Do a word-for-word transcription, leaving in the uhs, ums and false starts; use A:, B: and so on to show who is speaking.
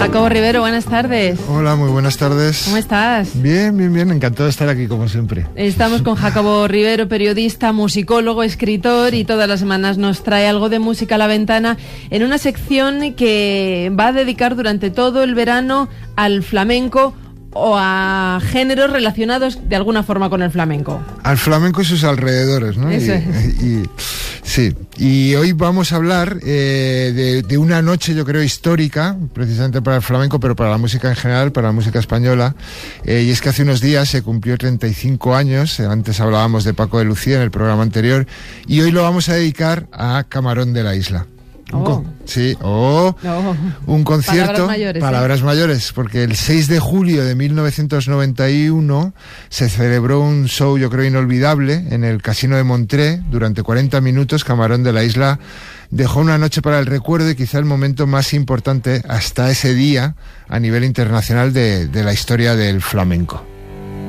A: Jacobo Rivero, buenas tardes.
B: Hola, muy buenas tardes.
A: ¿Cómo estás?
B: Bien, bien, bien, encantado de estar aquí como siempre.
A: Estamos con Jacobo Rivero, periodista, musicólogo, escritor, y todas las semanas nos trae algo de música a la ventana en una sección que va a dedicar durante todo el verano al flamenco o a géneros relacionados de alguna forma con el flamenco.
B: Al flamenco y sus alrededores, ¿no?
A: Eso
B: y,
A: es.
B: y, sí, y hoy vamos a hablar eh, de, de una noche, yo creo, histórica, precisamente para el flamenco, pero para la música en general, para la música española, eh, y es que hace unos días se cumplió treinta y cinco años, antes hablábamos de Paco de Lucía en el programa anterior, y hoy lo vamos a dedicar a Camarón de la Isla. Un
A: Oh.
B: con- sí, o
A: Oh.
B: un concierto,
A: Palabras mayores,
B: palabras
A: ¿eh?
B: mayores, porque el seis de julio de mil novecientos noventa y uno se celebró un show, yo creo, inolvidable en el Casino de Montré. Durante cuarenta minutos, Camarón de la Isla dejó una noche para el recuerdo y quizá el momento más importante hasta ese día a nivel internacional de, de la historia del flamenco.